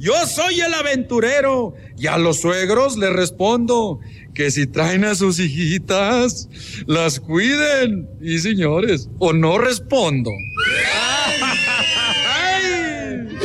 Yo soy el aventurero y a los suegros les respondo que si traen a sus hijitas, las cuiden. Y señores, o no respondo.